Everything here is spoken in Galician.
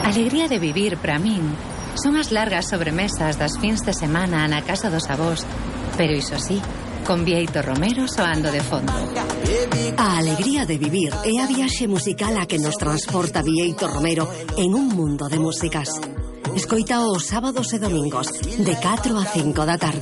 alegría de vivir para min son as largas sobremesas das fins de semana na casa dos avós, pero iso sí, con Bieito Romero soando de fondo. A alegría de vivir é a viaxe musical a que nos transporta Bieito Romero en un mundo de músicas. Escoita os sábados e domingos de 4 a 5 da tarde.